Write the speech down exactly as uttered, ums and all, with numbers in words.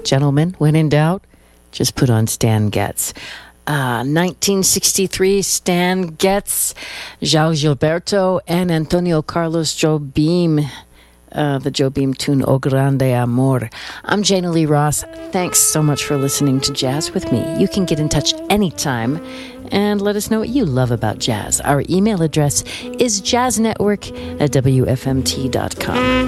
Gentlemen, when in doubt, just put on Stan Getz. Uh, nineteen sixty-three, Stan Getz, João Gilberto, and Antonio Carlos Jobim. Uh, the Jobim tune, O Grande Amor. I'm Jana Lee Ross. Thanks so much for listening to Jazz with me. You can get in touch anytime and let us know what you love about jazz. Our email address is jazznetwork at w f m t dot com.